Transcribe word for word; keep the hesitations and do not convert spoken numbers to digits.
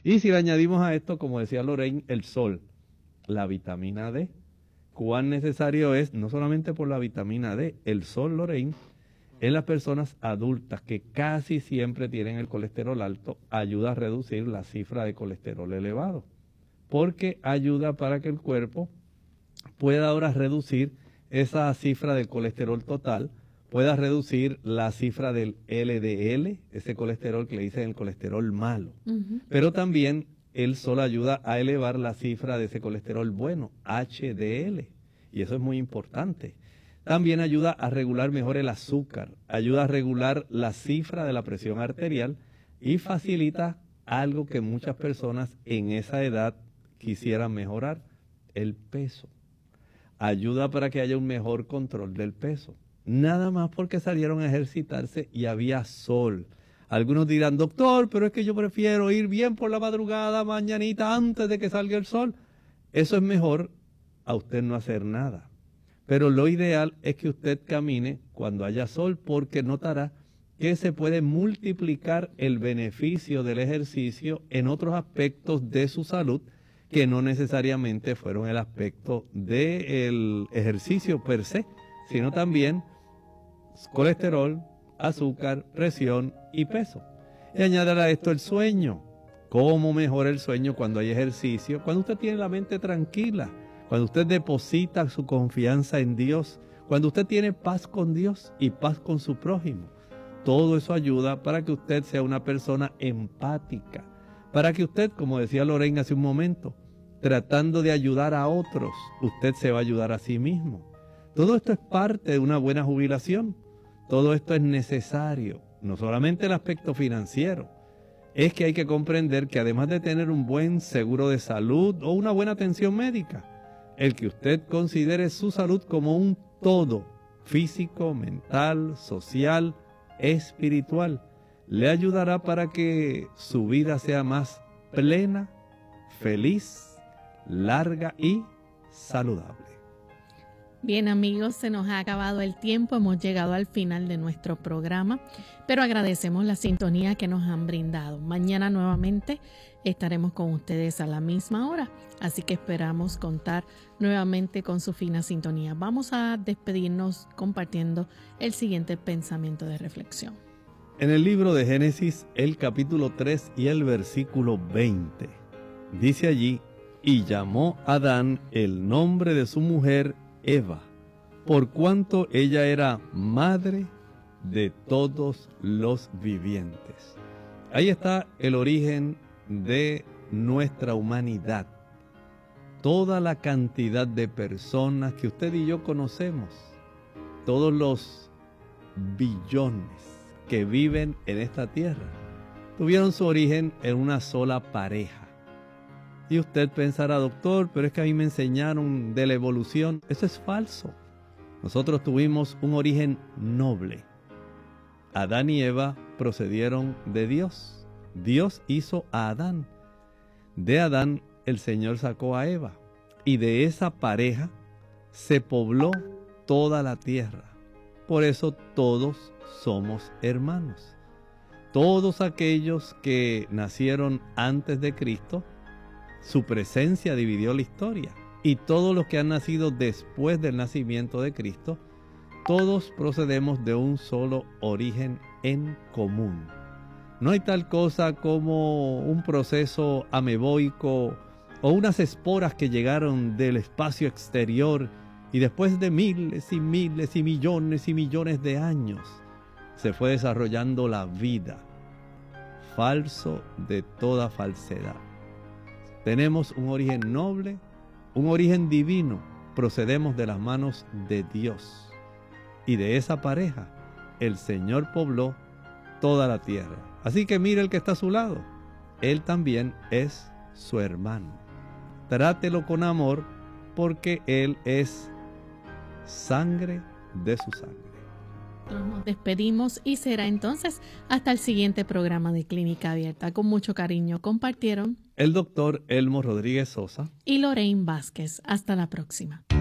Y si le añadimos a esto, como decía Lorraine, el sol, la vitamina D, cuán necesario es, no solamente por la vitamina D, el sol, Lorraine, en las personas adultas que casi siempre tienen el colesterol alto, ayuda a reducir la cifra de colesterol elevado, porque ayuda para que el cuerpo pueda ahora reducir esa cifra del colesterol total, pueda reducir la cifra del L D L, ese colesterol que le dicen el colesterol malo. Uh-huh. Pero también el sol ayuda a elevar la cifra de ese colesterol bueno, H D L, y eso es muy importante. También ayuda a regular mejor el azúcar, ayuda a regular la cifra de la presión arterial y facilita algo que muchas personas en esa edad quisieran mejorar, el peso. Ayuda para que haya un mejor control del peso. Nada más porque salieron a ejercitarse y había sol. Algunos dirán, doctor, pero es que yo prefiero ir bien por la madrugada, mañanita, antes de que salga el sol. Eso es mejor a usted no hacer nada. Pero lo ideal es que usted camine cuando haya sol, porque notará que se puede multiplicar el beneficio del ejercicio en otros aspectos de su salud que no necesariamente fueron el aspecto del ejercicio per se, sino también colesterol, azúcar, presión y peso. Y añadir a esto el sueño. ¿Cómo mejora el sueño cuando hay ejercicio? Cuando usted tiene la mente tranquila, cuando usted deposita su confianza en Dios, cuando usted tiene paz con Dios y paz con su prójimo. Todo eso ayuda para que usted sea una persona empática, para que usted, como decía Lorraine hace un momento, tratando de ayudar a otros, usted se va a ayudar a sí mismo. Todo esto es parte de una buena jubilación. Todo esto es necesario, no solamente el aspecto financiero. Es que hay que comprender que además de tener un buen seguro de salud o una buena atención médica, el que usted considere su salud como un todo, físico, mental, social, espiritual, le ayudará para que su vida sea más plena, feliz, larga y saludable. Bien, amigos, se nos ha acabado el tiempo, hemos llegado al final de nuestro programa, pero agradecemos la sintonía que nos han brindado. Mañana nuevamente estaremos con ustedes a la misma hora, así que esperamos contar nuevamente con su fina sintonía. Vamos a despedirnos compartiendo el siguiente pensamiento de reflexión. En el libro de Génesis, el capítulo tres y el versículo veinte, dice allí: y llamó Adán el nombre de su mujer Eva, por cuanto ella era madre de todos los vivientes. Ahí está el origen de nuestra humanidad. Toda la cantidad de personas que usted y yo conocemos, todos los billones que viven en esta tierra, tuvieron su origen en una sola pareja. Y usted pensará, doctor, pero es que a mí me enseñaron de la evolución. Eso es falso. Nosotros tuvimos un origen noble. Adán y Eva procedieron de Dios. Dios hizo a Adán. De Adán el Señor sacó a Eva. Y de esa pareja se pobló toda la tierra. Por eso todos somos hermanos. Todos aquellos que nacieron antes de Cristo, su presencia dividió la historia. Y todos los que han nacido después del nacimiento de Cristo, todos procedemos de un solo origen en común. No hay tal cosa como un proceso ameboico o unas esporas que llegaron del espacio exterior y después de miles y miles y millones y millones de años se fue desarrollando la vida. Falso de toda falsedad. Tenemos un origen noble, un origen divino, procedemos de las manos de Dios. Y de esa pareja, el Señor pobló toda la tierra. Así que mire el que está a su lado, Él también es su hermano. Trátelo con amor, porque Él es sangre de su sangre. Nos despedimos y será entonces hasta el siguiente programa de Clínica Abierta. Con mucho cariño compartieron el doctor Elmo Rodríguez Sosa y Lorraine Vázquez. Hasta la próxima.